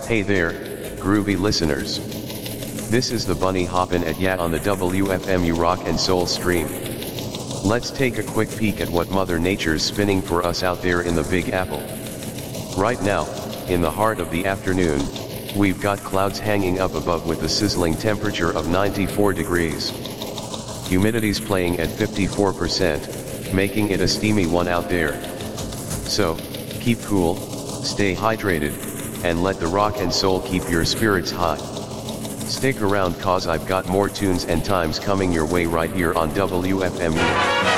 Hey there, groovy listeners. This is the Bunny hoppin' at ya on the WFMU Rock and Soul stream. Let's take a quick peek at what Mother Nature's spinning for us out there in the Big Apple. Right now, in the heart of the afternoon, we've got clouds hanging up above with a sizzling temperature of 94 degrees. Humidity's playing at 54%, making it a steamy one out there. So, keep cool, stay hydrated, and let the rock and soul keep your spirits high. Stick around cause I've got more tunes and times coming your way right here on WFMU.